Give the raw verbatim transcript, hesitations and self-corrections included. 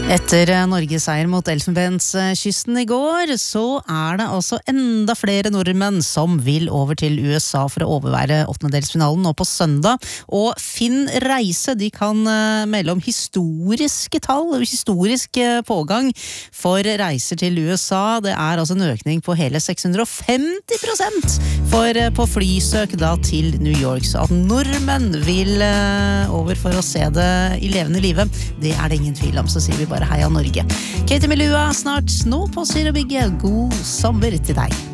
Etter Norgeseier mot Elfenbenskysten i går, så er det altså enda flere nordmenn som vil over til U S A for å overvære åttendedelsfinalen nå på søndag. Og Finn Reise, de kan melde om historiske tall, historisk pågang for reiser til U S A. Det er altså en økning på hele seks hundre og femti prosent for, på flysøk da til New York. Så at nordmenn vil over for å se det i levende live, det er det ingen tvil om, så sier vi bare Heia Norge. Katie Melua snart nå på Syre Bygge. God sommer til deg.